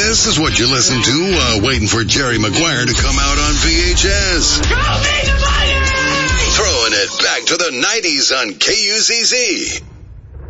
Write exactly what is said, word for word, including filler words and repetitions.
This is what you listen to uh, waiting for Jerry Maguire to come out on V H S. Go me the money! Throwing it back to the nineties on K U Z Z.